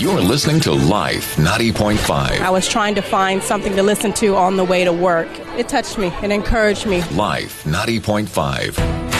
You're listening to Life 90.5. I was trying to find something to listen to on the way to work. It touched me and encouraged me. Life 90.5.